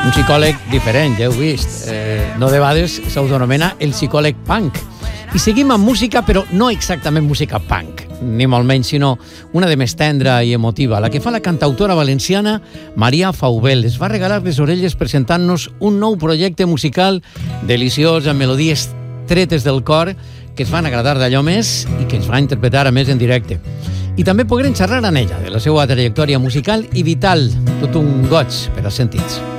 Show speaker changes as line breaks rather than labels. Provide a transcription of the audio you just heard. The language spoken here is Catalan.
Un psicòleg diferent, ja heu vist. No de vegades s'autonomena el psicòleg punk. I seguim amb música, però no exactament música punk, ni molt menys, sinó una de més tendra i emotiva, la que fa la cantautora valenciana Maria Faubel. Es va regalar les orelles presentant-nos un nou projecte musical deliciós, amb melodies tretes del cor, que ens van agradar d'allò més i que ens va interpretar a més en directe. I també podrem xerrar amb ella de la seva trajectòria musical i vital, tot un goig per als sentits.